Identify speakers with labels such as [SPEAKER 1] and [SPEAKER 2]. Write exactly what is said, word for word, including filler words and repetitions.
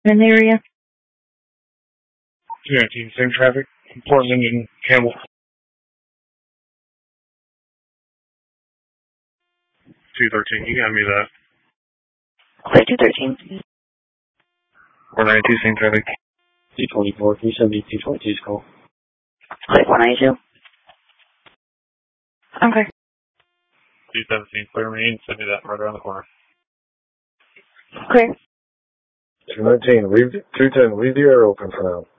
[SPEAKER 1] in the area.
[SPEAKER 2] two nineteen, same traffic. Portland and Campbell. two thirteen, you got me that.
[SPEAKER 1] Okay, two thirteen.
[SPEAKER 2] four ninety-two, same traffic.
[SPEAKER 3] two twenty-four, three seventy, two twenty-two's call.
[SPEAKER 1] Okay, four ninety-two. Okay.
[SPEAKER 2] two seventeen, clear me, send me that right around the corner.
[SPEAKER 1] Okay.
[SPEAKER 4] two nineteen, leave, two ten, leave the air open for now.